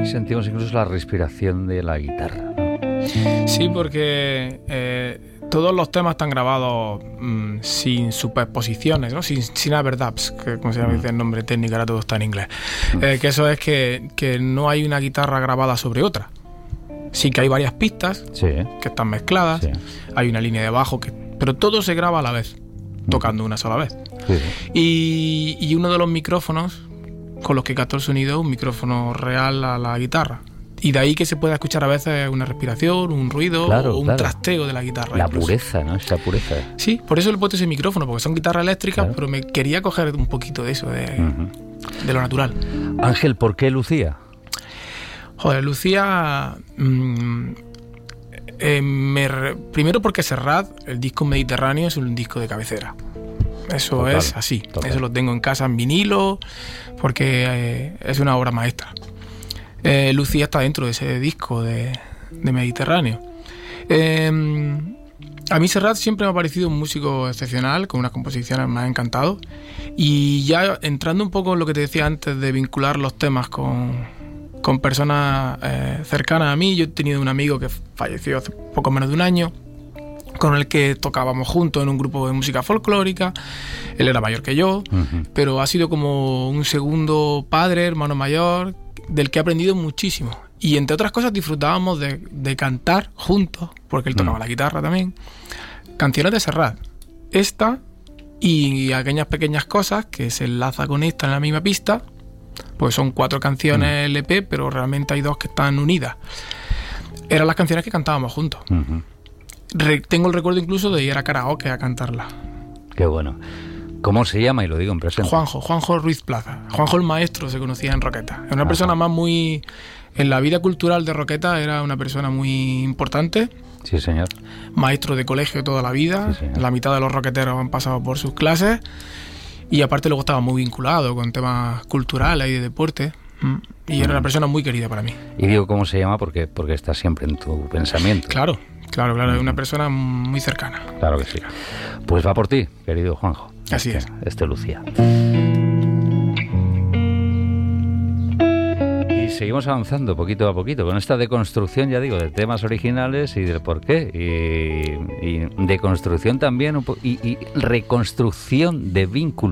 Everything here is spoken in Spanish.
sentimos incluso la respiración de la guitarra, ¿no? Sí, porque todos los temas están grabados sin superposiciones, ¿no? Sin overdubs, que como se llama el nombre técnico, ahora todo está en inglés. Que eso es que no hay una guitarra grabada sobre otra. Sí que hay varias pistas que están mezcladas, hay una línea de bajo, pero todo se graba a la vez, tocando una sola vez. Y uno de los micrófonos con los que captó el sonido es un micrófono real a la guitarra. Y de ahí que se pueda escuchar a veces una respiración, un ruido o un trasteo de la guitarra. La incluso. pureza, ¿no? Esa pureza. Sí, por eso le he puesto ese micrófono, porque son guitarras eléctricas, pero me quería coger un poquito de eso, de lo natural. Ángel, ¿por qué Lucía? Joder, Lucía... primero porque Serrat, el disco Mediterráneo, es un disco de cabecera. Eso es así. Eso lo tengo en casa en vinilo, porque es una obra maestra. Lucía está dentro de ese disco de Mediterráneo. A mí Serrat siempre me ha parecido un músico excepcional, con unas composiciones me ha encantado. Y ya entrando un poco en lo que te decía antes de vincular los temas con personas cercanas a mí, yo he tenido un amigo que falleció hace poco menos de un año, con el que tocábamos juntos en un grupo de música folclórica. Él era mayor que yo, pero ha sido como un segundo padre, hermano mayor, del que he aprendido muchísimo. Y entre otras cosas disfrutábamos de cantar juntos, porque él tocaba la guitarra también, canciones de Serrat. Esta y aquellas pequeñas cosas que se enlaza con esta en la misma pista, pues son 4 canciones LP, pero realmente hay 2 que están unidas. Eran las canciones que cantábamos juntos. Tengo el recuerdo incluso de ir a karaoke a cantarla. Qué bueno. ¿Cómo se llama? Y lo digo en presente. Juanjo Ruiz Plaza. Juanjo el maestro se conocía en Roqueta. Era una persona más muy... En la vida cultural de Roqueta era una persona muy importante. Sí, señor. Maestro de colegio toda la vida. Sí, la mitad de los roqueteros han pasado por sus clases. Y aparte luego estaba muy vinculado con temas culturales y de deporte. Y era una persona muy querida para mí. Y digo cómo se llama porque está siempre en tu pensamiento. Claro. Es una persona muy cercana. Claro que sí. Pues va por ti, querido Juanjo. Así es. Lucía. Y seguimos avanzando poquito a poquito con esta deconstrucción, ya digo, de temas originales y del porqué. Y deconstrucción también y reconstrucción de vínculos.